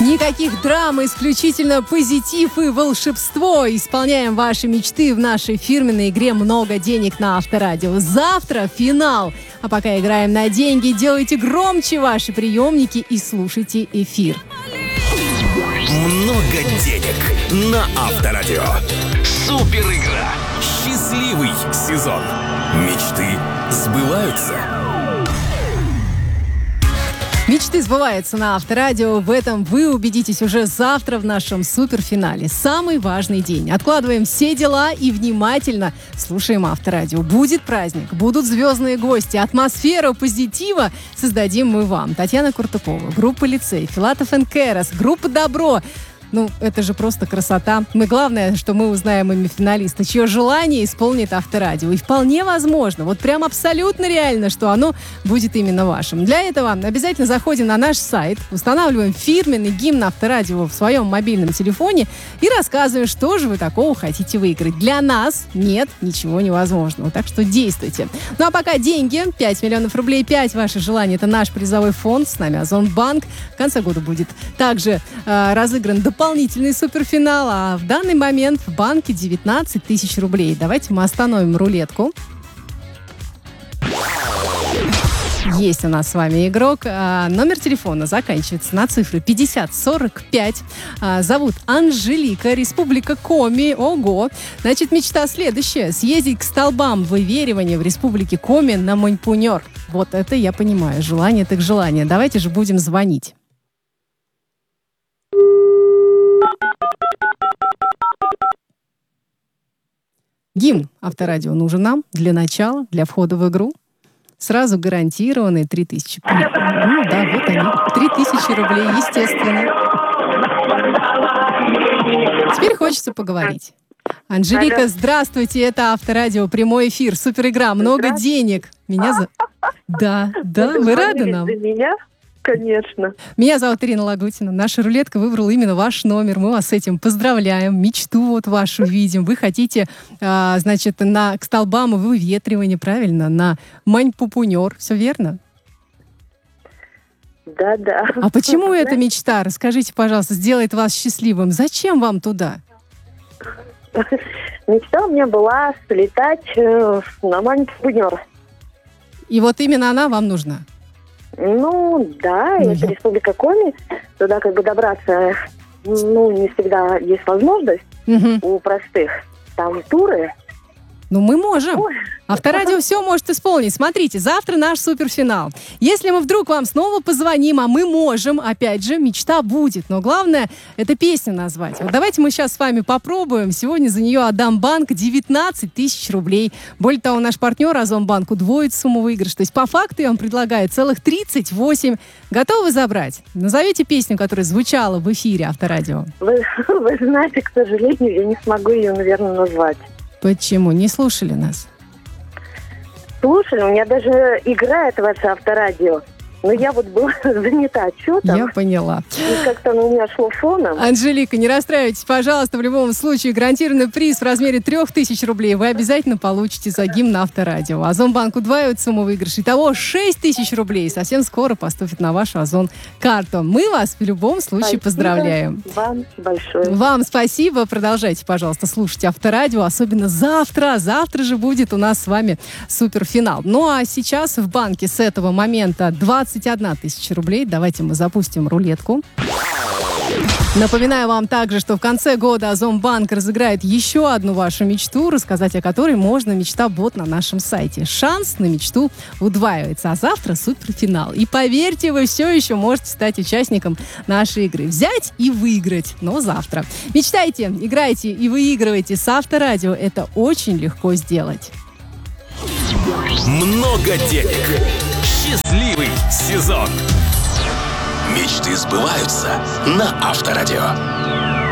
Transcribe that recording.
Никаких драм, исключительно позитив и волшебство. Исполняем ваши мечты в нашей фирменной игре «Много денег» на Авторадио. Завтра финал. А пока играем на деньги, делайте громче ваши приемники и слушайте эфир. Много денег на Авторадио. Супер игра. Счастливый сезон. Мечты сбываются. Мечты сбываются на Авторадио. В этом вы убедитесь уже завтра в нашем суперфинале. Самый важный день. Откладываем все дела и внимательно слушаем Авторадио. Будет праздник, будут звездные гости, атмосферу позитива создадим мы вам. Татьяна Куртукова, группа «Лицей», Филатов & Керас, группа «Добро». Ну, это же просто красота. Главное, что мы узнаем имя финалиста, чье желание исполнит Авторадио. И вполне возможно, вот прям абсолютно реально, что оно будет именно вашим. Для этого обязательно заходим на наш сайт, устанавливаем фирменный гимн Авторадио в своем мобильном телефоне и рассказываем, что же вы такого хотите выиграть. Для нас нет ничего невозможного, так что действуйте. Ну а пока деньги, 5 миллионов рублей, 5 ваши желания, это наш призовой фонд, с нами Озонбанк. В конце года будет также разыгран дополнительный суперфинал, а в данный момент в банке 19 тысяч рублей. Давайте мы остановим рулетку. Есть у нас с вами игрок. Номер телефона заканчивается на цифры 5045. Зовут Анжелика, Республика Коми. Ого! Значит, мечта следующая. Съездить к столбам выверивания в Республике Коми на Моньпунер. Вот это я понимаю. Желание так желание. Давайте же будем звонить. Гимн Авторадио нужен нам для начала, для входа в игру. Сразу гарантированные 3000. Ну да, вот они. 3000 рублей, естественно. Теперь хочется поговорить. Анжелика, здравствуйте, это Авторадио, прямой эфир, супер игра, много денег. Да, вы рады нам? Для меня? Конечно. Меня зовут Ирина Лагутина. Наша рулетка выбрала именно ваш номер. Мы вас с этим поздравляем. Мечту вот вашу видим. Вы хотите, значит, к столбам выветривания, правильно? На Моньпунер. Все верно? Да. А почему эта мечта? Расскажите, пожалуйста, сделает вас счастливым. Зачем вам туда? Мечта у меня была слетать на Моньпунер. И вот именно она вам нужна? Ну, да, это Республика Коми. Туда как бы добраться, не всегда есть возможность у простых. Там туры. Ну, мы можем. Авторадио все может исполнить. Смотрите, завтра наш суперфинал. Если мы вдруг вам снова позвоним, а мы можем, опять же, мечта будет. Но главное, это песню назвать. Вот давайте мы сейчас с вами попробуем. Сегодня за нее отдам банк 19 тысяч рублей. Более того, наш партнер Озонбанк удвоит сумму выигрыша. То есть, по факту, я вам предлагаю целых 38. Готовы забрать? Назовите песню, которая звучала в эфире Авторадио. Вы знаете, к сожалению, я не смогу ее, наверное, назвать. Почему? Не слушали нас? Слушали, у меня даже играет ваше Авторадио. Но я вот была занята отчетом. Я поняла. И как-то оно у меня шло фоном. Анжелика, не расстраивайтесь, пожалуйста. В любом случае, гарантированный приз в размере 3000 рублей вы обязательно получите за гимн на Авторадио. Озонбанк удваивает сумму выигрыша. Итого 6000 рублей совсем скоро поступит на вашу Озон-карту. Мы вас в любом случае поздравляем. Вам большое. Вам спасибо. Продолжайте, пожалуйста, слушать Авторадио. Особенно завтра. Завтра же будет у нас с вами суперфинал. Ну а сейчас в банке с этого момента 21 тысяча рублей. Давайте мы запустим рулетку. Напоминаю вам также, что в конце года Озонбанк разыграет еще одну вашу мечту, рассказать о которой можно мечта-бот на нашем сайте. Шанс на мечту удваивается. А завтра суперфинал. И поверьте, вы все еще можете стать участником нашей игры. Взять и выиграть. Но завтра. Мечтайте, играйте и выигрывайте с Авторадио. Это очень легко сделать. Много денег. Счастливый сезон. Мечты сбываются на Авторадио.